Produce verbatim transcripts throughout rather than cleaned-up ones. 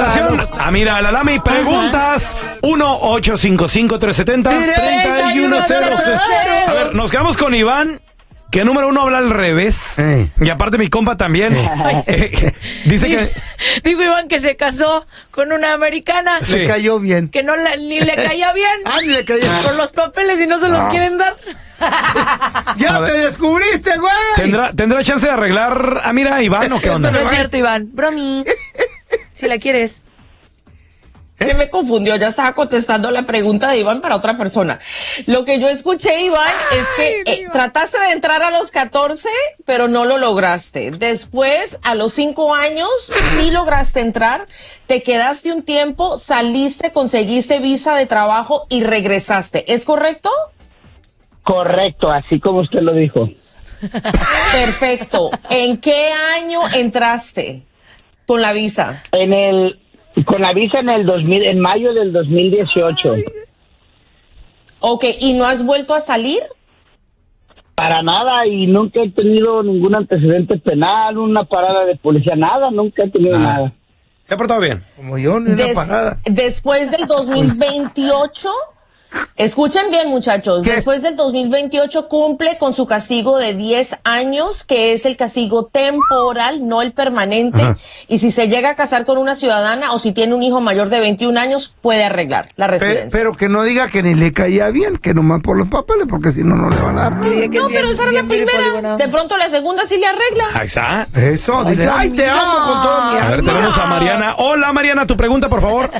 inmigración. Ah, mira, la Lami, preguntas uno ocho cinco cinco, tres siete cero, tres uno cero cero. A ver, nos quedamos con Iván, que número uno habla al revés. Eh. Y aparte mi compa también. Eh, dice que... Digo, Iván, que se casó con una americana. Sí. Le cayó bien. Que no la- ni le caía bien. Ah, ni le cayó. Con los papeles y no se los quieren dar. ¡Ya A te ver. descubriste, güey! ¿Tendrá, ¿Tendrá chance de arreglar a mira Iván o qué onda? No es cierto, Iván. Bromi. Si la quieres. Que me confundió, ya estaba contestando la pregunta de Iván para otra persona. Lo que yo escuché, Iván, es que eh, trataste de entrar a los catorce, pero no lo lograste. Después, a los cinco años, sí lograste entrar, te quedaste un tiempo, saliste, conseguiste visa de trabajo y regresaste. ¿Es correcto? Correcto, así como usted lo dijo. Perfecto. ¿En qué año entraste con la visa? En el con la visa en el dos mil, en mayo del dos mil dieciocho. Ok, ¿y no has vuelto a salir? Para nada, y nunca he tenido ningún antecedente penal, una parada de policía, nada, nunca he tenido Ah. nada. Se ha portado bien. Como yo, ni una Des- parada. después del dos mil veintiocho, escuchen bien, muchachos, ¿Qué? después del dos mil veintiocho cumple con su castigo de diez años, que es el castigo temporal, no el permanente. Ajá. Y si se llega a casar con una ciudadana o si tiene un hijo mayor de veintiún años, puede arreglar la Pe- residencia. pero que no diga que ni le caía bien, que nomás por los papeles, porque si no, no le van a dar. Que diga que no, es bien- pero esa era la bien beautiful, primera. bueno. De pronto la segunda sí le arregla. Ahí está. Eso, dile, Ay, ay, te mira. amo con todo mi A ver, alma. tenemos a Mariana. Hola, Mariana, tu pregunta, por favor.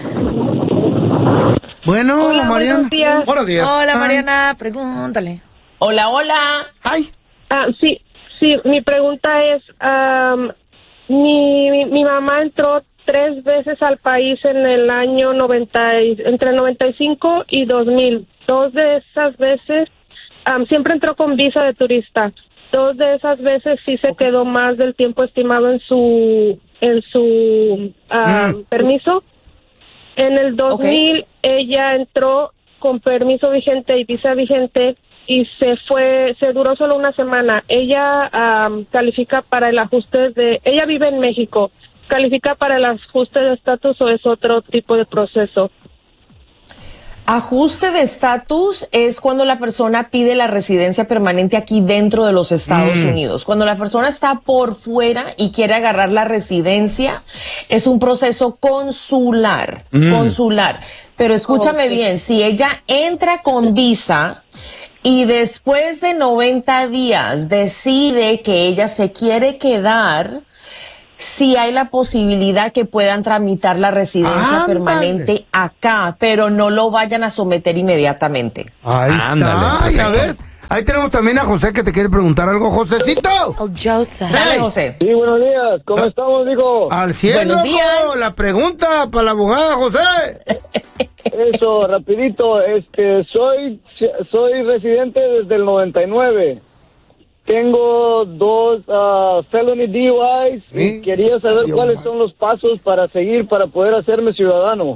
Bueno, Mariana. Buenos días. Buenos días. Hola, Ay. Mariana, pregúntale. Hola, hola. Ay, Ah, sí, sí, mi pregunta es, am, mi, mi, mi mamá entró tres veces al país en el año noventa, y- entre noventa y cinco y dos mil. Dos de esas veces, am, siempre entró con visa de turista. Dos de esas veces sí se quedó más del tiempo estimado en su, en su am, Mm. permiso. En el dos mil ella entró con permiso vigente y visa vigente y se fue, se duró solo una semana. Ella am, califica para el ajuste de, ella vive en México, ¿califica para el ajuste de estatus o es otro tipo de proceso? Ajuste de estatus es cuando la persona pide la residencia permanente aquí dentro de los Estados Unidos. Cuando la persona está por fuera y quiere agarrar la residencia, es un proceso consular, consular. Pero escúchame bien, si ella entra con visa y después de noventa días decide que ella se quiere quedar, sí hay la posibilidad que puedan tramitar la residencia Ándale. permanente acá, pero no lo vayan a someter inmediatamente. ahí Ándale, está, ya perfecto. ves. Ahí tenemos también a José que te quiere preguntar algo. Josecito. Oh, Joseph. Dale, José. Sí, buenos días, ¿cómo estamos, digo? Al cielo. Buenos días. La pregunta para la abogada, José. Eso, rapidito, este, soy, soy residente desde el noventa y nueve. Tengo dos ah, felony D U Is Sí. y quería saber Dios cuáles mío. son los pasos para seguir para poder hacerme ciudadano.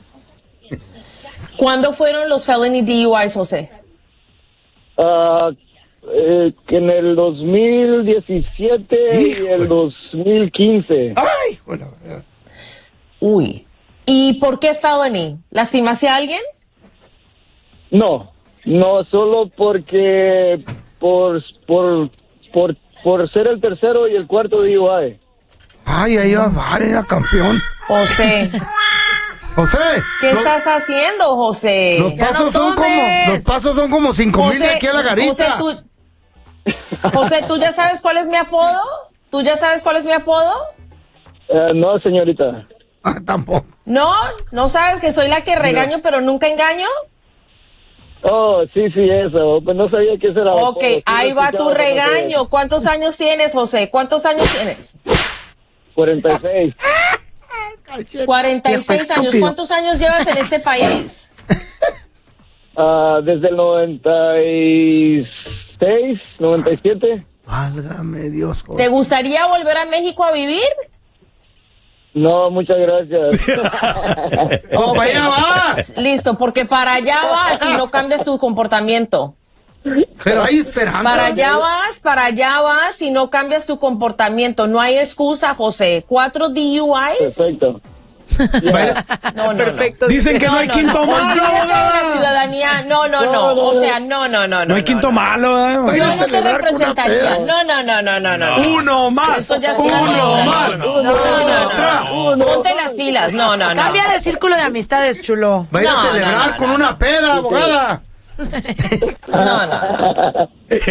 ¿Cuándo fueron los felony D U Is, José? Ah, eh, que en el dos mil diecisiete y Híjole. el dos mil quince. Ay, bueno. Uy. ¿Y por qué felony? ¿Lastimaste a alguien? No, no, solo porque por, por, por, por ser el tercero y el cuarto D U I. Ay, ahí va, vale, era campeón. José, José. ¿qué lo- estás haciendo, José? Los Ya pasos no son como, tomes. los pasos son como cinco mil de aquí a la garita. José, tú, José, ¿tú ya sabes cuál es mi apodo? ¿Tú ya sabes cuál es mi apodo? Eh, no, señorita. Ah, tampoco. ¿No? ¿No sabes que soy la que regaño pero nunca engaño? Oh, sí, sí, eso. Pues no sabía que eso era. Ok, apodo. Sí, ahí lo va tu escuchaba cuando regaño. ¿Cuántos años tienes, José? ¿Cuántos años tienes? te- cuarenta y seis. cuarenta y seis años. ¿Cuántos años llevas en este país? Ah, desde el noventa y seis, noventa y siete. Válgame Dios, José. ¿Te gustaría volver a México a vivir? No, muchas gracias. Oh, para allá vas. Listo, porque para allá vas y no cambias tu comportamiento. Pero hay esperanza. Para allá vas, para allá vas y no cambias tu comportamiento. No hay excusa, José. Cuatro D U Is. Perfecto. No, no, Perfecto. Dicen que no, hay quinto malo, Olvídate de la abogada. ciudadanía. No, no, no. O sea, no, no, no. No hay quinto malo, ¿eh? Vaya Yo a no te celebrar con una representaría. peda. No, no, no, no, no, no. Uno más. Eso ya es Uno una locura. más. No, no, no, no. Ponte las pilas. No, no, no. Cambia de círculo de amistades, chulo. Vaya No, a no, celebrar no, con no. una peda, abogada. No, no.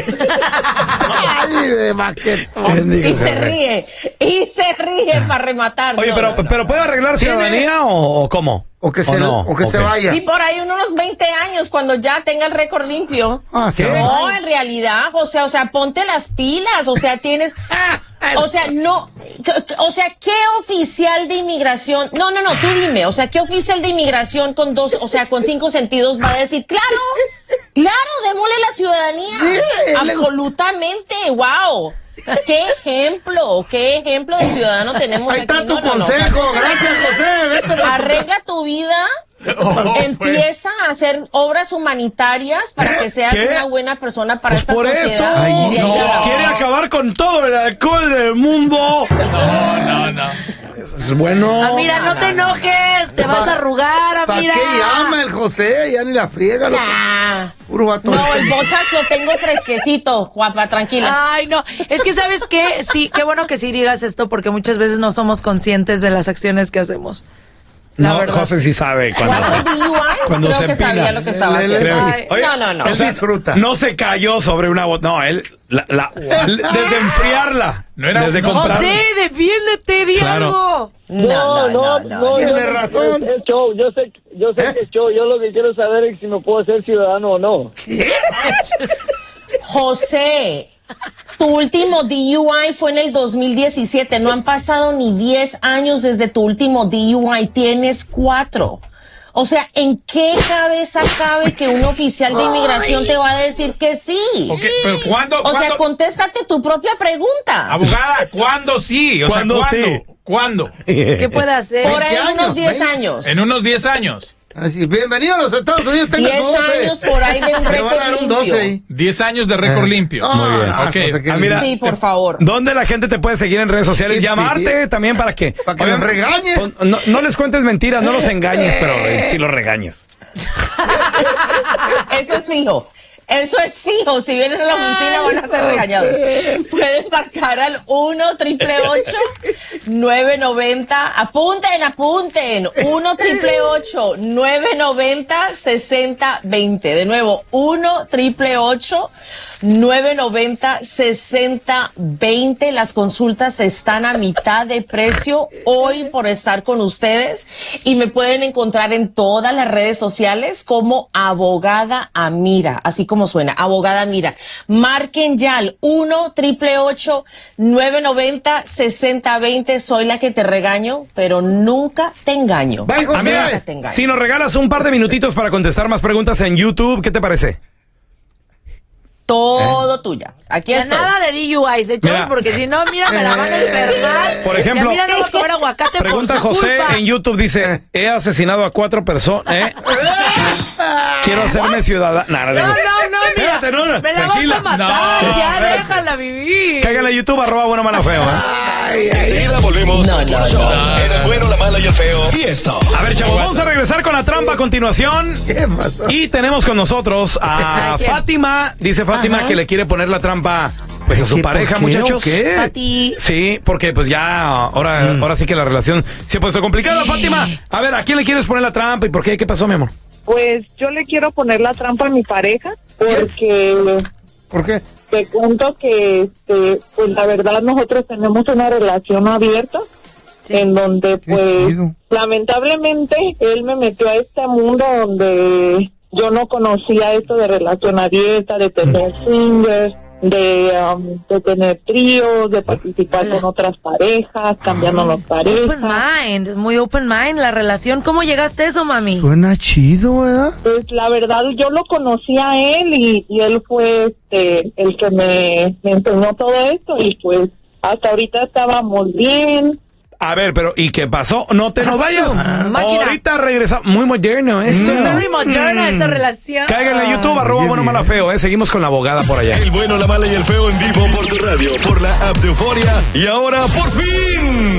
Ay, de baquetón. Bendigo Y se sea. ríe. Y se ríe para rematar. Oye, No, pero, no, no. pero ¿puede arreglar ciudadanía o, o cómo? O que se, no? o que se Ok. vaya. Sí, por ahí unos veinte años, cuando ya tenga el récord limpio. Ah, sí. No, en realidad, o sea, o sea, ponte las pilas, o sea, tienes, o sea, no, c- c- o sea, ¿qué oficial de inmigración? No, no, no, tú dime, o sea, ¿qué oficial de inmigración con dos, o sea, con cinco sentidos va a decir, claro, claro, démosle la ciudadanía? Sí, le- Absolutamente, wow. ¿Qué ejemplo, qué ejemplo de ciudadano tenemos Ahí aquí? está tu No, no, no, o sea, consejo. Gracias, José. Vete por tu- arregla tu vida, empieza a hacer obras humanitarias para que seas ¿Qué? una buena persona para Pues esta por sociedad. eso. Ay, Y de ahí No, a la- quiere acabar con todo el alcohol del mundo. No, no, no. Es bueno. Ah, mira, no te enojes, te vas a arrugar, ¿Para mira. qué llama el José? Ya ni la friega. loco. Nah. Puro vato. No, el bochax lo tengo fresquecito, guapa, tranquila. Ay, no, es que ¿sabes qué? Sí, qué bueno que sí digas esto porque muchas veces no somos conscientes de las acciones que hacemos. La No, verdad. José sí sabe cuando ¿Cuántos D U Is? cuando Creo se que empina. sabía lo que estaba Le- le- haciendo. le- Ay, Oye, no, no, no. Él disfruta. No se cayó sobre una bot. No, él. La, la, desde enfriarla. No era- desde no. comprarla. José, defiéndete, di Claro. algo. No, no, no, no. Tiene yo- razón. Es, es show, yo sé, yo sé ¿Eh? que es show. Yo lo que quiero saber es si me puedo ser ciudadano o no. José, tu último D U I fue en el dos mil diecisiete. No han pasado ni diez años desde tu último D U I. Tienes cuatro. O sea, ¿en qué cabeza cabe que un oficial de inmigración te va a decir que sí? Ok, pero ¿cuándo? O sea, cuándo- contéstate tu propia pregunta. Abogada, ¿cuándo sí? O ¿Cuándo sea, ¿cuándo? sí? ¿Cuándo? ¿Qué puede hacer? Por ahí en veinte unos años, diez veinte. años. En unos diez años. Así, bienvenido a los Estados Unidos. tenga diez doce. años por ahí de un Le van a récord dar un limpio. doce ahí. diez años de récord Eh. limpio. Ah, Muy bien. ah, Ok. José, que Ah, mira, Sí, por favor. ¿Dónde la gente te puede seguir en redes sociales? Sí, Llamarte sí. también para que. Para que los regañes. pon- No, no les cuentes mentiras, no los engañes, pero eh, sí los regañes. Eso es fijo. Eso es fijo. Si vienen a la oficina van a ser regañados. Pueden marcar al uno triple ocho nueve noventa. Apunten, apunten. uno triple ocho nueve noventa sesenta veinte. De nuevo, uno triple ocho nueve noventa sesenta veinte. Las consultas están a mitad de precio hoy por estar con ustedes y me pueden encontrar en todas las redes sociales como Abogada Amira, así como suena, Abogada Amira. Marquen ya al uno triple ocho nueve noventa sesenta veinte. Soy la que te regaño, pero nunca te engaño. Bye, José. Amiga, Nunca te engaño. si nos regalas un par de minutitos para contestar más preguntas en YouTube, ¿qué te parece? Todo tuya. Aquí Ya estoy. nada de D U Is, de hecho, Mira. porque si no, mira, me la van a enfermar. Por ejemplo- Ya mira, no voy a comer aguacate Pregunta por su José culpa. en YouTube, dice, he asesinado a cuatro personas, ¿eh? Quiero hacerme ciudadana. No, no, No, no, no, mira. Espérate, no, no, me la tranquila. vas a matar, No, ya espérate. déjala vivir. Cáigale a YouTube, arroba bueno, mala, feo, ¿eh? Enseguida volvemos No, con no, Puro Show. no, En el bueno, la mala y el feo. Y esto. A ver, chavos, vamos a regresar con la trampa a continuación. ¿Qué pasó? Y tenemos con nosotros a ¿A quién? Fátima. Dice Fátima Ajá. que le quiere poner la trampa pues a su ¿Qué, pareja, por qué, muchachos. o qué? Pati, Sí, porque pues ya ahora, ahora sí que la relación se ha puesto complicada, Fátima. A ver, ¿a quién le quieres poner la trampa y por qué? ¿Qué pasó, mi amor? Pues yo le quiero poner la trampa a mi pareja porque ¿Por qué? te cuento que este, pues la verdad nosotros tenemos una relación abierta Sí. en donde Qué pues chido. lamentablemente él me metió a este mundo donde yo no conocía esto de relación abierta, de tener swingers, de, um, de tener tríos, de participar con otras parejas, cambiándonos open parejas. mind, muy open mind la relación. ¿Cómo llegaste a eso, mami? Suena chido, ¿verdad? Pues la verdad yo lo conocí a él y, y él fue este el que me, me enseñó todo esto y pues hasta ahorita estábamos bien. A ver, pero ¿y qué pasó? No te nos Ah, vayas. su máquina. Ahorita regresamos. Muy moderno esto. Very moderna esa relación. Cáiganle a YouTube, arroba Oye, bueno, bien. mala, feo, ¿eh? Seguimos con la abogada por allá. El bueno, la mala y el feo en vivo por tu radio, por la app de Euforia. Y ahora, por fin,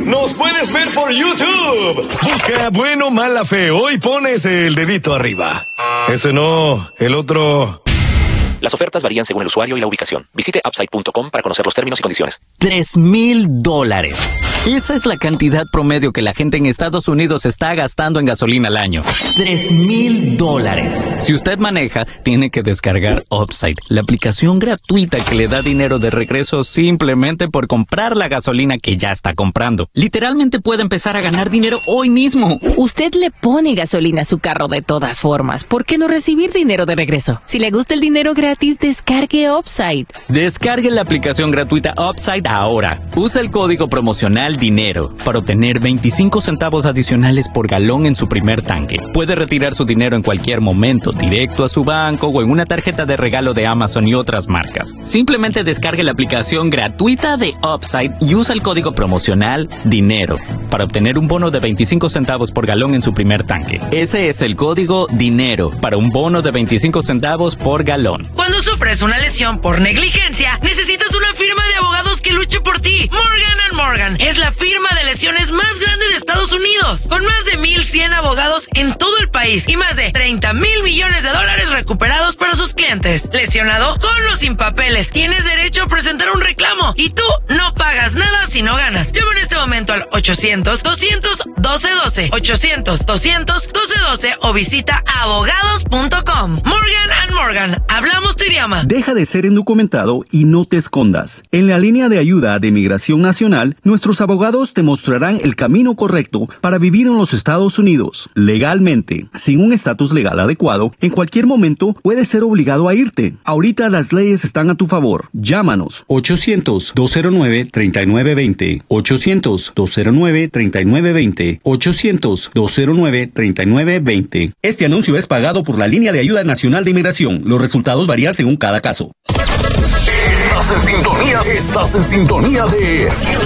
nos puedes ver por YouTube. Busca Bueno, Mala, Feo y pones el dedito arriba. Ese no, el otro. Las ofertas varían según el usuario y la ubicación. Visite upside punto com para conocer los términos y condiciones. Tres mil dólares. Esa es la cantidad promedio que la gente en Estados Unidos está gastando en gasolina al año. Tres mil dólares. Si usted maneja, tiene que descargar Upside, la aplicación gratuita que le da dinero de regreso simplemente por comprar la gasolina que ya está comprando. Literalmente puede empezar a ganar dinero hoy mismo. Usted le pone gasolina a su carro de todas formas. ¿Por qué no recibir dinero de regreso? Si le gusta el dinero gratis, descargue Upside. Descargue la aplicación gratuita Upside ahora. Usa el código promocional DINERO para obtener veinticinco centavos adicionales por galón en su primer tanque. Puede retirar su dinero en cualquier momento, directo a su banco o en una tarjeta de regalo de Amazon y otras marcas. Simplemente descargue la aplicación gratuita de Upside y usa el código promocional DINERO para obtener un bono de veinticinco centavos por galón en su primer tanque. Ese es el código DINERO para un bono de veinticinco centavos por galón. Cuando sufres una lesión por negligencia, necesitas una firma de abogados que luche por ti. Morgan and Morgan es la firma de lesiones más grande de Estados Unidos, con más de mil cien abogados en todo el país y más de treinta mil millones de dólares recuperados para sus clientes. ¿Lesionado? Con los sin papeles, tienes derecho a presentar un reclamo y tú no pagas nada si no ganas. Llama en este momento al ochocientos, doscientos, doce, doce, ochocientos, doscientos, doce, doce o visita abogados punto com. Morgan and Morgan, hablamos tu idioma. Deja de ser indocumentado y no te escondas. En la línea de ayuda de Migración Nacional, nuestros abogados te mostrarán el camino correcto para vivir en los Estados Unidos. Legalmente, sin un estatus legal adecuado, en cualquier momento puedes ser obligado a irte. Ahorita las leyes están a tu favor. Llámanos. ochocientos, dos cero nueve, tres nueve dos cero. ochocientos, dos cero nueve, tres nueve dos cero. ochocientos, dos cero nueve, tres nueve dos cero. Este anuncio es pagado por la línea de ayuda nacional de inmigración. Los resultados varían según cada caso. Estás en sintonía, estás en sintonía de